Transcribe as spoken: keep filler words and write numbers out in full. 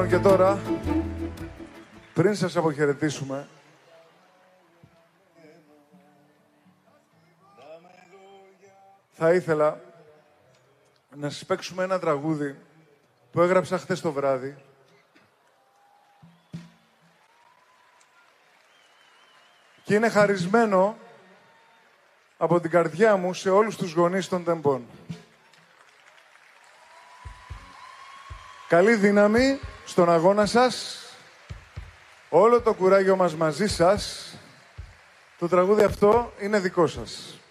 Λοιπόν, και τώρα, πριν σας αποχαιρετήσουμε, θα ήθελα να σας παίξουμε ένα τραγούδι που έγραψα χθες το βράδυ. Και είναι χαρισμένο από την καρδιά μου σε όλους τους γονείς των τεμπών. Καλή δύναμη στον αγώνα σας. Όλο το κουράγιο μας μαζί σας. Το τραγούδι αυτό είναι δικό σας.